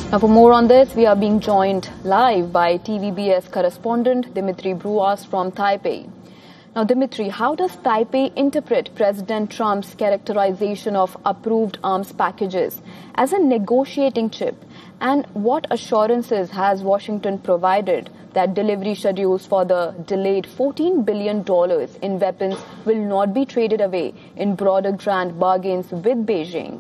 Now, for more on this, we are being joined live by TVBS correspondent Dimitri Bruas from Taipei. Now, Dimitri, how does Taipei interpret President Trump's characterization of approved arms packages as a negotiating chip? And what assurances has Washington provided that delivery schedules for the delayed $14 billion in weapons will not be traded away in broader grand bargains with Beijing?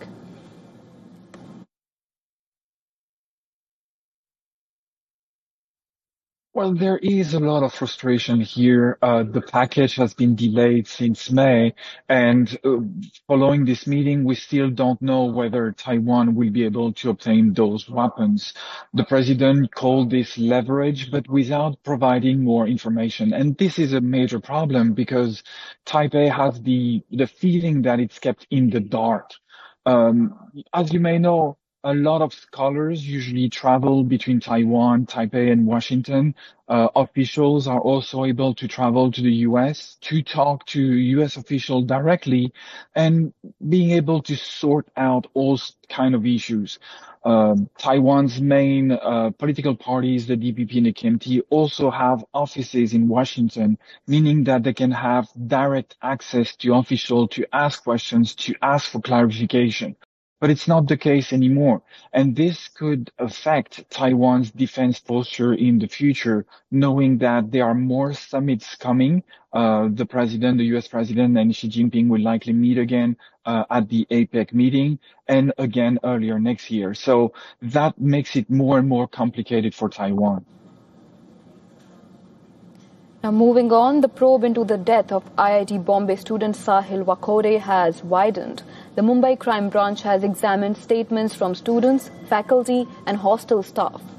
Well, there is a lot of frustration here. The package has been delayed since May, and following this meeting, we still don't know whether Taiwan will be able to obtain those weapons. The president called this leverage, but without providing more information. And this is a major problem because Taipei has the feeling that it's kept in the dark. As you may know, a lot of scholars usually travel between Taiwan, Taipei, and Washington. Officials are also able to travel to the US to talk to US officials directly and being able to sort out all kind of issues. Taiwan's main political parties, the DPP and the KMT, also have offices in Washington, meaning that they can have direct access to officials to ask questions, to ask for clarification. But it's not the case anymore. And this could affect Taiwan's defense posture in the future, knowing that there are more summits coming. The US president and Xi Jinping will likely meet again at the APEC meeting and again earlier next year. So that makes it more and more complicated for Taiwan. Now, moving on, the probe into the death of IIT Bombay student Sahil Wakode has widened. The Mumbai Crime Branch has examined statements from students, faculty, and hostel staff.